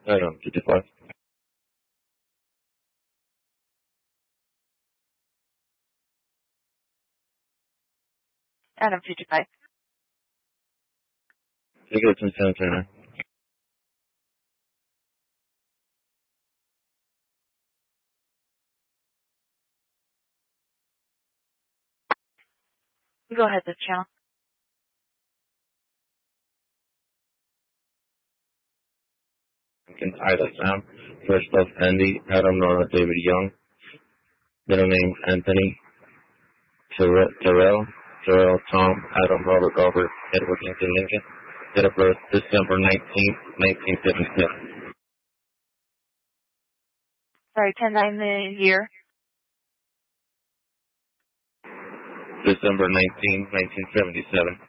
Item 55. Item 55. Tickets and center. Go ahead, this channel. Ida Sam. First off, Andy, Adam, Norma, David Young. Middle name, Anthony. Terrell, Tom, Adam, Robert, Edward, Lincoln. Date of birth, December 19th, 1977. Sorry, 10-9 the year. December 19th, 1977.